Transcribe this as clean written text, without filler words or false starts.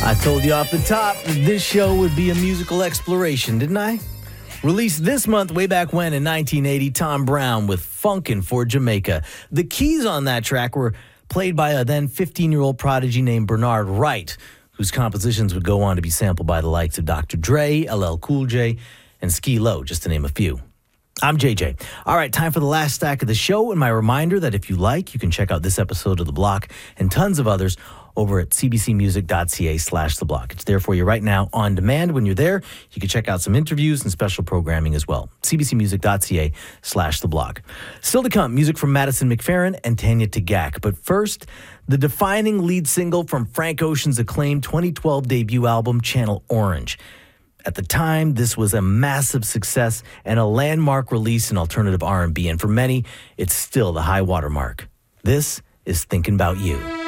I told you off the top that this show would be a musical exploration, didn't I? Released this month, way back when in 1980, Tom Brown with Funkin' for Jamaica. The keys on that track were played by a then 15-year-old prodigy named Bernard Wright, whose compositions would go on to be sampled by the likes of Dr. Dre, LL Cool J, and Ski Lo, just to name a few. I'm JJ. All right, time for the last stack of the show, and my reminder that if you like, you can check out this episode of The Block and tons of others over at cbcmusic.ca/The Block. It's there for you right now on demand. When you're there, you can check out some interviews and special programming as well. cbcmusic.ca/The Block. Still to come, music from Madison McFerrin and Tanya Tagaq. But first, the defining lead single from Frank Ocean's acclaimed 2012 debut album, Channel Orange. At the time, this was a massive success and a landmark release in alternative R&B, and for many, it's still the high watermark. This is Thinking About You.